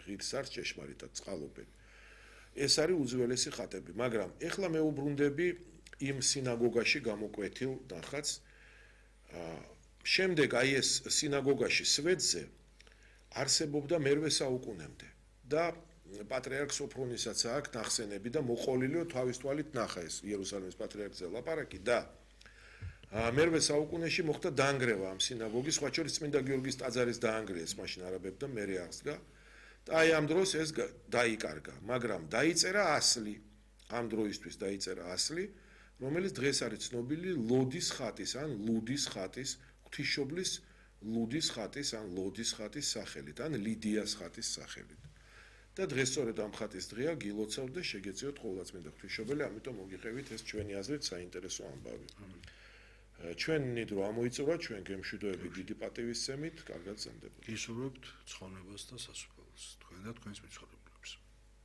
ღირს არის ჭეშმარიტად წყალობენ. ეს არის უძველესი ხატები, მაგრამ ეხლა მე უბრუნდები იმ სინაგოგაში გამოკვეთილ ნახატს. შემდეგ აი ეს სინაგოგაში სვეტზე არსებობდა მერვე საუკუნემდე და პატრიარქ სოფრონისაც აქვს ნახსენები და მოყოლილიო თავის თვალით ნახა ეს იერუსალიმის პატრიარქზე ლაპარაკი და მერვე საუკუნეში მოხდა დაანგრევა ამ სინაგოგის, სხვა შორის წმინდა გიორგის ტაძარის დაანგრიეს მაშინ არაბებთან, მერე აღსდგა და აი ამ დროს ეს დაიკარგა, მაგრამ დაიწერა ასლი, ამ დროისთვის დაიწერა ასლი, რომელიც დღეს არის ცნობილი ლოდის ხატის ან ლუდის ხატის, ღვთისმშობლის ლუდის ხატის ან ლოდის ხატის სახელით, ან ლიდიას ხატის სახელით. და დღეს სწორედ ამ ხატის დღეა გილოცავთ და შეგეწიოთ ყოვლადწმინდა ღვთისმშობელი, ამიტომ მოგიყევით ეს ჩვენი აზრით საინტერესო ამბავი. ჩვენი დრო ამოიწურა, ჩვენ გემშვიდობებით დიდი პატივისცემით, კარგად გრძელდებოდეთ. გისურვებთ ცხონებას და სასუფეველს თქვენ და თქვენს მიცხოვრებელს.